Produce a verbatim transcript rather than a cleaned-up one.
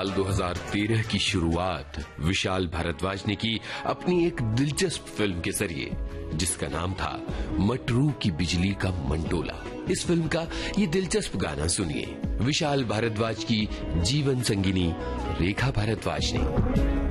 साल दो हज़ार तेरह की शुरुआत विशाल भारद्वाज ने की अपनी एक दिलचस्प फिल्म के जरिए, जिसका नाम था मटरू की बिजली का मंडोला। इस फिल्म का ये दिलचस्प गाना सुनिए, विशाल भारद्वाज की जीवन संगिनी रेखा भारद्वाज ने।